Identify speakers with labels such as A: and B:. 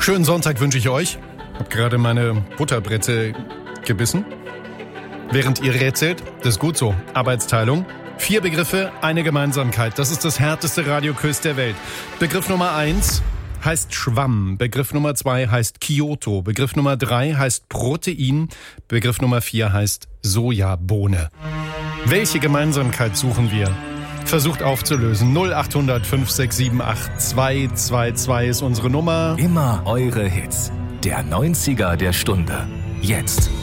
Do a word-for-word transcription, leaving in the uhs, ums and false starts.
A: Schönen Sonntag wünsche ich euch. Hab gerade meine Butterbrette gebissen. Während ihr rätselt, das ist gut so. Arbeitsteilung. Vier Begriffe, eine Gemeinsamkeit. Das ist das härteste Radioquiz der Welt. Begriff Nummer eins heißt Schwamm. Begriff Nummer zwei heißt Kyoto. Begriff Nummer drei heißt Protein. Begriff Nummer vier heißt Sojabohne. Welche Gemeinsamkeit suchen wir? Versucht aufzulösen. null acht hundert fünf sechs sieben acht zwei zwei zwei ist unsere Nummer.
B: Immer eure Hits. Der neunziger der Stunde. Jetzt.